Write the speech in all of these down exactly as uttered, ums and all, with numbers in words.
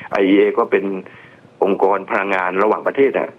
ไอ อี เอ ก็เป็นองค์กรพลังงานระหว่างประเทศอ่ะ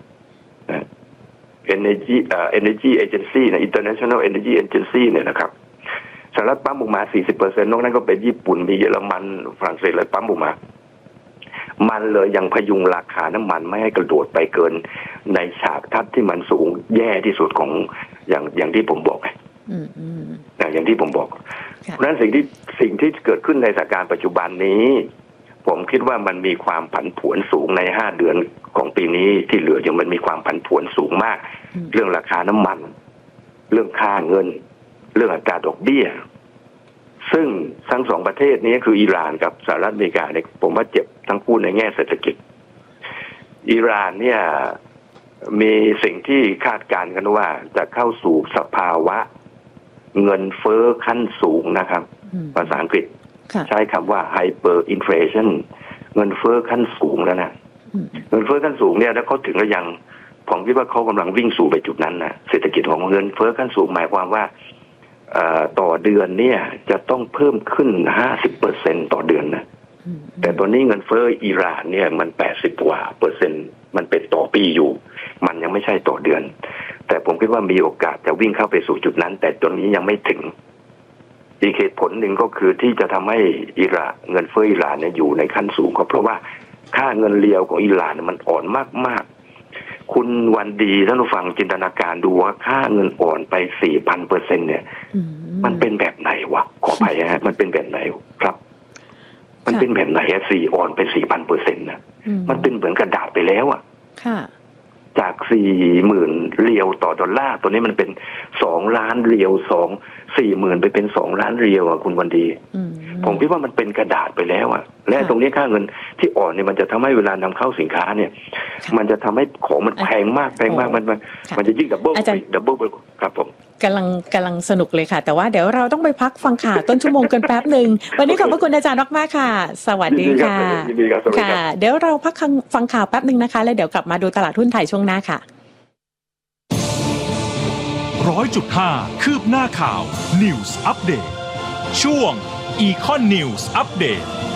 Energy เอ่อ Energy Agency นะ International Energy Agency เนี่ยนะครับสหรัฐปั๊มออกมา สี่สิบเปอร์เซ็นต์ นอกนั้นก็เป็นญี่ปุ่นมีเยอรมันฝรั่งเศสเลยปั๊มออกมามันเลยยังพยุงราคาน้ำมันไม่ให้กระโดดไปเกินในฉากทัศน์ที่มันสูงแย่ที่สุดของอย่างอย่างที่ผมบอกไงอย่างที่ผมบอกเพราะฉะนั้นสิ่งที่สิ่งที่เกิดขึ้นในสถานการณ์ปัจจุบันนี้ผมคิดว่ามันมีความผันผวนสูงในห้าเดือนของปีนี้ที่เหลือยังมันมีความผันผวนสูงมากเรื่องราคาน้ำมันเรื่องค่าเงินเรื่องอัตราดอกเบี้ยซึ่งทั้งสองประเทศนี้คืออิหร่านกับสหรัฐอเมริกาเนี่ยผมว่าเจ็บทั้งคู่ในแง่เศรษฐกิจอิหร่านเนี่ยมีสิ่งที่คาดการณ์กันว่าจะเข้าสู่สภาวะเงินเฟ้อขั้นสูงนะครับภาษาอังกฤษใช้คำว่า hyper inflation เงินเฟ้อขั้นสูงแล้วนะเงินเฟ้อขั้นสูงเนี่ยแล้วเขาถึงแล้วยังผมคิดว่าเขากำลังวิ่งสู่ไปจุดนั้นนะเศรษฐกิจของเงินเฟ้อขั้นสูงหมายความว่าต่อเดือนเนี่ยจะต้องเพิ่มขึ้น ห้าสิบเปอร์เซ็นต์ ต่อเดือนนะแต่ตอนนี้เงินเฟ้ออิหร่านเนี่ยมันแปดสิบกว่าเปอร์เซ็นต์มันเป็นต่อปีอยู่มันยังไม่ใช่ต่อเดือนแต่ผมคิดว่ามีโอกาสจะวิ่งเข้าไปสู่จุดนั้นแต่ตอนนี้ยังไม่ถึงอีกเหตุผลหนึ่งก็คือที่จะทำให้อิหร่านเงินเฟ้ออิหร่านเนี่ยอยู่ในขั้นสูงก็เพราะว่าค่าเงินเรียวของอิหร่านมันอ่อนมากๆคุณวันดีท่านผู้ฟังจินตนาการดูว่าค่าเงินอ่อนไป สี่พันเปอร์เซ็นต์ เนี่ยมันเป็นแบบไหนวะขออภัยฮะมันเป็นแบบไหนครับมันเป็นแบบไหนอะสี่อ่อนไป สี่พันเปอร์เซ็นต์ นะมันเป็นเหมือนกระดาษไปแล้วอะจาก สี่หมื่น เรียวต่อดอลลาร์ตัวนี้มันเป็นสองล้านเรียวสอง สี่หมื่นไปเป็นสองล้านเรียวอ่ะคุณวันดีผมคิดว่ามันเป็นกระดาษไปแล้วอ่ะและตรงนี้ค่าเงินที่อ่อนเนี่ยมันจะทำให้เวลานำเข้าสินค้าเนี่ยมันจะทำให้ของมันแพงมากแพงมากมันมันจะยิ่งดับเบิลดับเบิลครับผมกำลังกำลังสนุกเลยค่ะแต่ว่าเดี๋ยวเราต้องไปพักฟังข่าวต้นชั่วโมงกันแป๊บนึงวันนี้ขอบพระคุณอาจารย์มากๆค่ะสวัสดีค่ะค่ะเดี๋ยวเราพักฟังข่าวแป๊บนึงนะคะแล้วเดี๋ยวกลับมาดูตลาดหุ้นไทยช่วงหน้าค่ะร้อยจุดห้าคืบหน้าข่าว News Update ช่วง Econ News Update